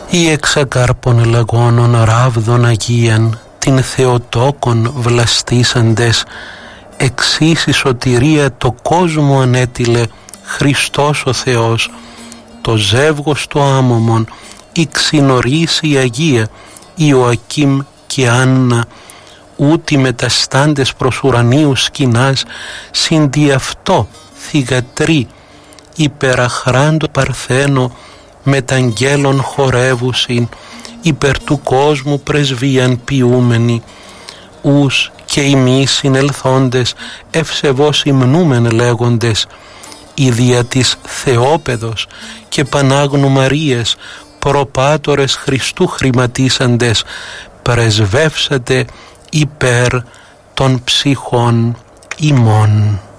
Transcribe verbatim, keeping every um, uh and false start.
ή εξακάρπων λεγόνων ράβδων Αγίαν, την Θεοτόκον βλαστήσαντες, εξής η σωτηρία το κόσμο ανέτειλε Χριστός ο Θεός, το ζεύγος το άμωμον, η ξυνορής η Αγία, Ιωακήμ και Άννα, ούτι μεταστάντες προς ουρανίου σκηνάς, συντι αυτό θυγατροί, υπεραχράντο παρθένο, μεταγγέλων χορεύουσιν, υπερ του κόσμου πρεσβείαν ποιούμενοι, ους και ημείς συνελθόντες ευσεβώς υμνούμεν λέγοντες, η δια της Θεόπεδος και Πανάγνου Μαρίας προπάτορες Χριστού χρηματίσαντες, πρεσβεύσατε υπέρ των ψυχών ημών.